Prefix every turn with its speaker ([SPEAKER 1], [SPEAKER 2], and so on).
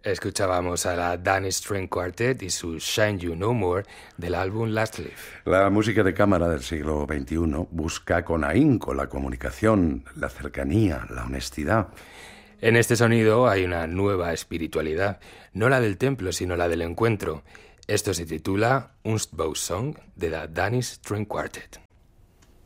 [SPEAKER 1] Escuchábamos a la Danish String Quartet y su Shine You No More del álbum Last Leaf.
[SPEAKER 2] La música de cámara del siglo XXI busca con ahínco la comunicación, la cercanía, la honestidad.
[SPEAKER 1] En este sonido hay una nueva espiritualidad, no la del templo, sino la del encuentro. Esto se titula Unstbos Song de la Danish String Quartet.